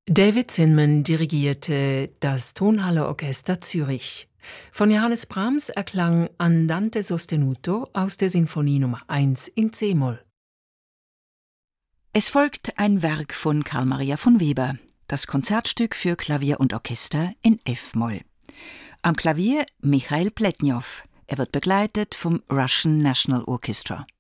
David Zinman dirigierte das Tonhalle Orchester Zürich. Von Johannes Brahms erklang Andante sostenuto aus der Sinfonie Nummer 1 in c-Moll. Es folgt ein Werk von Carl Maria von Weber, das Konzertstück für Klavier und Orchester in F-Moll. Am Klavier Michail Pletnjow. Er wird begleitet vom Russian National Orchestra.